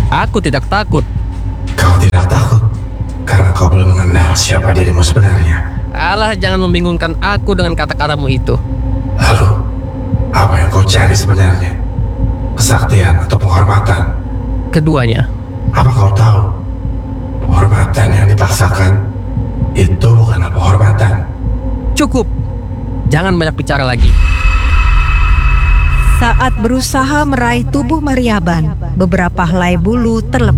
Aku tidak takut. Kau tidak takut karena kau belum mengenal siapa dirimu sebenarnya. Alah, jangan membingungkan aku dengan kata-katamu itu. Lalu, apa yang kau cari sebenarnya? Kesaktian atau penghormatan? Keduanya. Apa kau tahu? Penghormatan yang dipaksakan itu bukanlah penghormatan. Cukup. Jangan banyak bicara lagi. Saat berusaha meraih tubuh Maryaban, beberapa helai bulu terlepas.